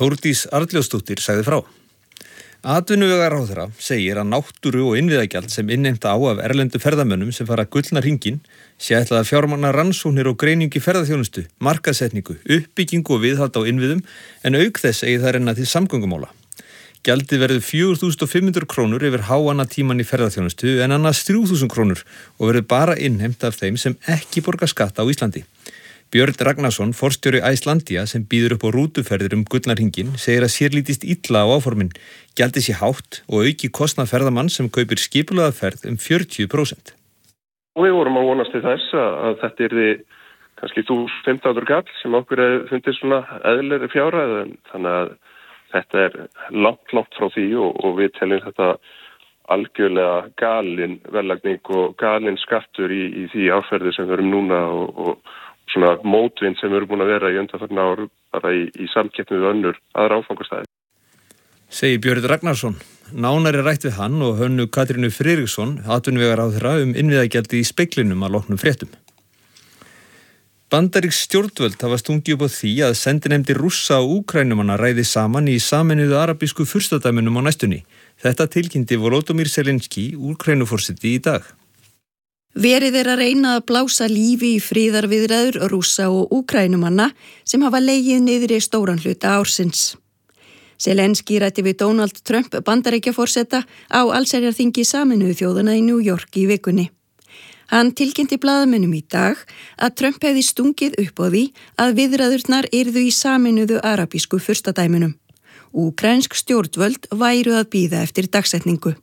Þórdís Arnljótsdóttir sagði frá. Atvinnuvegaráðherra segir að náttúru- og innviðagjald sem innheimta á af erlendu ferðamönnum sem fara gullna hringinn sé ætlað að fjármagna rannsóknir og greiningu í ferðaþjónustu, markaðssetningu, uppbyggingu og viðhald á innviðum en auk þess eigi það renna til samgöngumála. Gjaldið verður 4.500 krónur yfir háanna tíman í ferðaþjónustu en annars 3.000 krónur og verður bara innheimt af þeim sem ekki borga skatta á Íslandi. Björn Ragnarsson, forstjóri Icelandia sem býður upp á rútuferðir gullna hringinn, segir að sér lítist illa á áformin. Gjaldið sé hátt og auki kostnað ferðamann sem kaupir skipulagða ferð 40%. Við vorum að vonast til þess að þetta yrði kannski 1.500 kall sem okkur fundið svona eðlilegri fjárhæð, þannig að þetta er langt frá því og við teljum þetta algjörlega galin verðlagning og galin skattur í því árferði sem við erum núna og svona mótvind sem við erum búin að vera í undanfarna ár bara í samkeppni við aðra áfangastæði. Segir Björn Ragnarsson. Nánari rætt við hann og Hönnu Katrínu Friðriksson, atvinnuvegaráðherra innviðagjaldi í Speglinum að loknum fréttum. Bandarísk stjórnvöld hafa stungið upp á því að sendinefndir Rússa og Úkraínumanna ræði saman í Sameinuðu arabísku furstadæmunum á næstunni. Þetta tilkynnti Volodymyr Zelenský, Úkraínuforseti í dag. Verið að reyna að blása lífi í friðarviðræður Rússa og Úkraínumanna sem hafa legið niður í stóran hluta ársins. Zelenský ræddi við Donald Trump Bandaríkjaforseta á allsherjarþingi Sameinuðu þjóðanna í New York í vikunni. Hann tilkynnti blaðamönnum í dag að Trump hefði stungið upp á því að viðræðurnar yrðu í Sameinuðu arabísku furstadæmunum. Úkraínsk stjórnvöld væru að bíða eftir dagsetningu.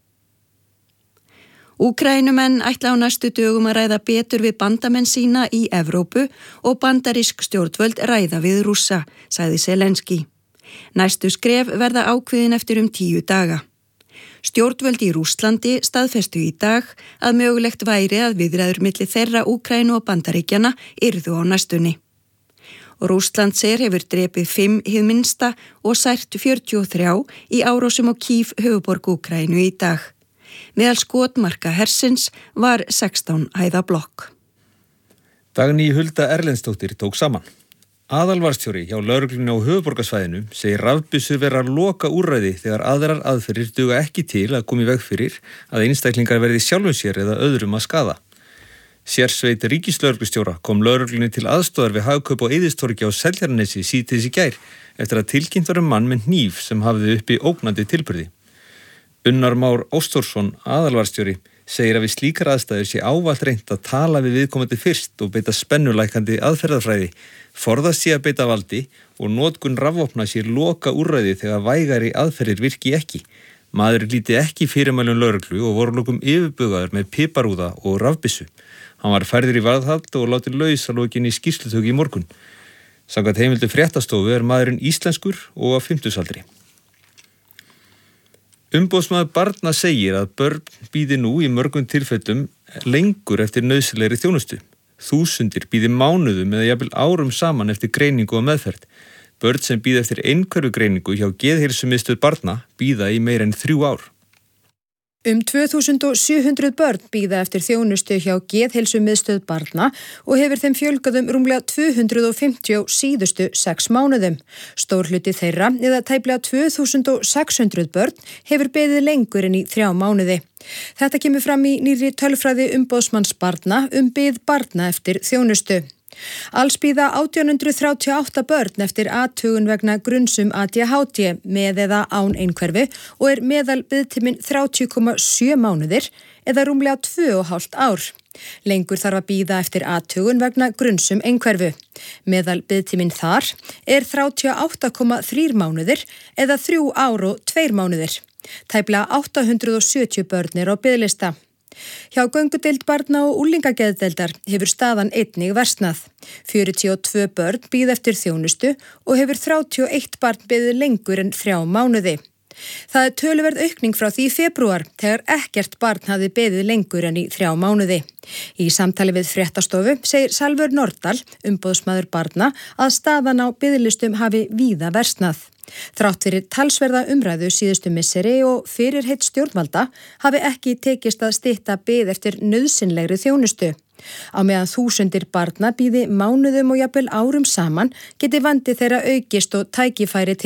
Úkraínumenn ætla á næstu dögum að ræða betur við bandamenn sína í Evrópu og bandarísk stjórnvöld ræða við Rússa, sagði Zelenský. Næstu skref verða ákveðin eftir 10 daga. Stjórnvöld í Rússlandi staðfestu í dag að mögulegt væri að viðræður milli þeirra Úkraínu og Bandaríkjanna yrðu á næstunni. Rússlandsher hefur drepið 5 hið minnsta og sært 43 í árásum á Kív, höfuðborg Úkraínu í dag. Meðal skotmarka hersins var 16 hæða blokk. Dagný Hulda Erlendsdóttir tók saman. Aðalvarðstjóri hjá lögreglunni á höfuðborgarsvæðinu segir rafbyssur vera loka úrræði þegar aðrar aðferðir duga ekki til að koma í veg fyrir að einstaklingar verði sjálfum sér eða öðrum að skaða. Sérsveit ríkislögreglustjóra kom lögreglunni til aðstoðar við Hagkaup á Eiðistorgi á Seltjarnarnesi síðdegis í gær eftir að tilkynnt var mann með hníf sem hafði uppi ógnandi tilburði. Unnar Már Óstórsson, aðalvarðstjóri, segir að við slíkar aðstæður sé ávallt reynt að tala við viðkomandi fyrst og beita spennulækandi aðferðafræði, forðast sé að beita valdi og notkun rafvopna sé loka úrræði þegar vægari aðferðir virki ekki. Maður líti ekki fyrirmælum lögreglu og voru lokum yfirbugaður með piparúða og rafbyssu. Hann var færður í varðhald og látið laus að lokinni skýrslutöku í morgun. Samkvæmt heimildu fréttastofu er maðurinn íslenskur og á 50-aldri. Umboðsmaður barna segir að börn bíði nú í mörgum tilfellum lengur eftir nauðsynlegri þjónustu. Þúsundir bíði mánuðum eða jafnvel árum saman eftir greiningu og meðferð. Börn sem bíða eftir einhverfugreiningu hjá geðheilsumiðstöð barna bíða í meira en 3 ár. 2700 börn bíða eftir þjónustu hjá geðheilsumiðstöð barna og hefur þeim fjölgað rúmlega 250 síðustu 6 mánuðum. Stór hluti þeirra, eða tæplega 2600 börn, hefur beðið lengur en í 3 mánuði. Þetta kemur fram í nýrri tölfræði umboðsmanns barna bið barna eftir þjónustu. Alls bíða 1838 börn eftir athugun vegna grunns ADHD með eða án einhverfu og er meðal biðtíminn 30,7 mánuðir eða rúmlega 2,5 ár. Lengur þarf að bíða eftir athugun vegna grunns einhverfu. Meðal biðtíminn þar er 38,3 mánuðir eða 3 ár og 2 mánuðir. Tæplega 870 börn á biðlista. Hjá göngudeild barna og unglingageðdeildar hefur staðan einnig versnað. 42 börn bíða eftir þjónustu og hefur 31 barn beðið lengur en 3 mánuði. Það er töluverð aukning frá því í febrúar þegar ekkert barn hafði beðið lengur en í 3 mánuði. Í samtali við fréttastofu segir Salvör Nordal, umboðsmaður barna, að staðan á biðlistum hafi víða versnað. Þrátt fyrir talsverða umræðu síðustu misseri og fyrirheit stjórnvalda hafi ekki tekist að stytta bið eftir nauðsynlegri þjónustu. Á meðan þúsundir barna bíði mánuðum og jafnvel árum saman geti vandi þeirra aukist og tækifæri til